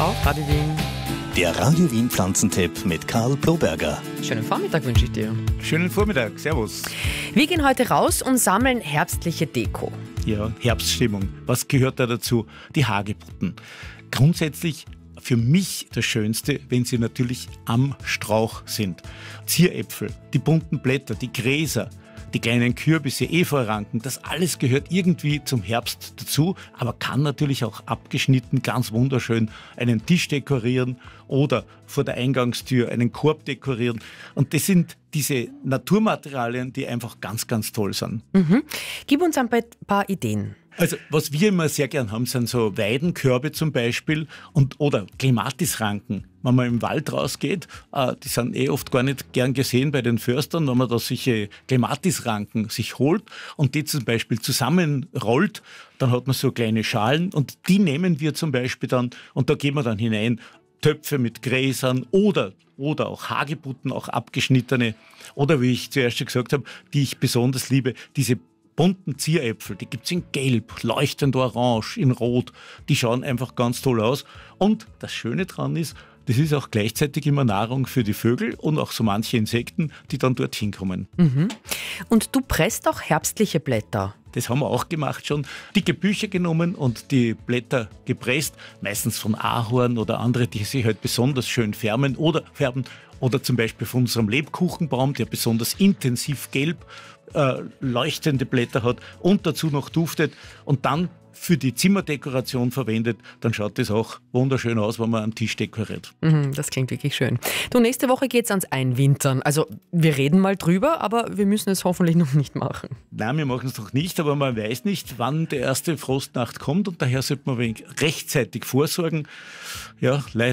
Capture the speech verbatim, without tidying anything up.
auf Radio Wien. Der Radio Wien Pflanzentipp mit Karl Bloberger. Schönen Vormittag wünsche ich dir. Schönen Vormittag, servus. Wir gehen heute raus und sammeln herbstliche Deko. Ja, Herbststimmung. Was gehört da dazu? Die Hagebutten. Grundsätzlich für mich das Schönste, wenn sie natürlich am Strauch sind. Zieräpfel, die bunten Blätter, die Gräser, die kleinen Kürbisse, Efeuranken, das alles gehört irgendwie zum Herbst dazu, aber kann natürlich auch abgeschnitten ganz wunderschön einen Tisch dekorieren oder vor der Eingangstür einen Korb dekorieren. Und das sind diese Naturmaterialien, die einfach ganz, ganz toll sind. Mhm. Gib uns ein paar Ideen. Also was wir immer sehr gern haben, sind so Weidenkörbe zum Beispiel und, oder Klematisranken. Wenn man im Wald rausgeht, äh, die sind eh oft gar nicht gern gesehen bei den Förstern, wenn man da solche Klematisranken sich holt und die zum Beispiel zusammenrollt, dann hat man so kleine Schalen und die nehmen wir zum Beispiel dann und da geben wir dann hinein Töpfe mit Gräsern oder oder auch Hagebutten, auch abgeschnittene oder wie ich zuerst schon gesagt habe, die ich besonders liebe, diese bunten Zieräpfel, die gibt es in Gelb, leuchtend Orange, in Rot. Die schauen einfach ganz toll aus. Und das Schöne daran ist, das ist auch gleichzeitig immer Nahrung für die Vögel und auch so manche Insekten, die dann dorthin kommen. Mhm. Und du presst auch herbstliche Blätter. Das haben wir auch gemacht schon. Dicke Bücher genommen und die Blätter gepresst, meistens von Ahorn oder andere, die sich halt besonders schön färben oder färben. Oder zum Beispiel von unserem Lebkuchenbaum, der besonders intensiv gelb äh, leuchtende Blätter hat und dazu noch duftet und dann für die Zimmerdekoration verwendet, dann schaut das auch wunderschön aus, wenn man einen Tisch dekoriert. Mhm, das klingt wirklich schön. Du, nächste Woche geht es ans Einwintern. Also wir reden mal drüber, aber wir müssen es hoffentlich noch nicht machen. Nein, wir machen es noch nicht, aber man weiß nicht, wann die erste Frostnacht kommt und daher sollte man ein wenig rechtzeitig vorsorgen. Ja, leider.